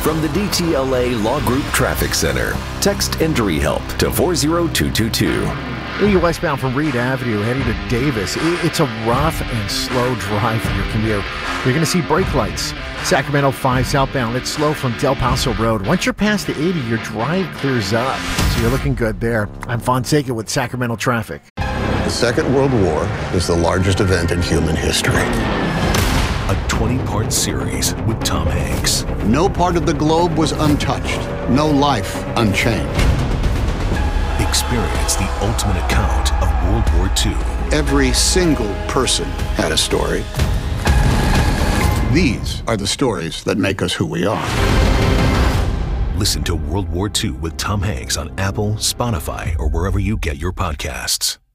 From the DTLA Law Group Traffic Center, text Injury Help to 40222. You're westbound from Reed Avenue heading to Davis. It's a rough and slow drive for your commute. You're going to see brake lights. Sacramento 5 southbound, it's slow from Del Paso Road. Once you're past the 80, your drive clears up. So you're looking good there. I'm Fonseca with Sacramento Traffic. The Second World War is the largest event in human history. A 20-part series with Tom Hanks. No part of the globe was untouched. No life unchanged. Experience the ultimate account of World War II. Every single person had a story. These are the stories that make us who we are. Listen to World War II with Tom Hanks on Apple, Spotify, or wherever you get your podcasts.